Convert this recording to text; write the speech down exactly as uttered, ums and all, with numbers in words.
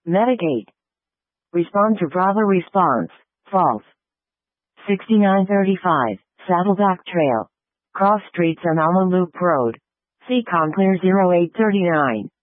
Medicate. Respond to Bravo response. False. sixty-nine thirty-five, Saddleback Trail. Cross Street Sonoma Loop Road. See Conclear zero eight three nine.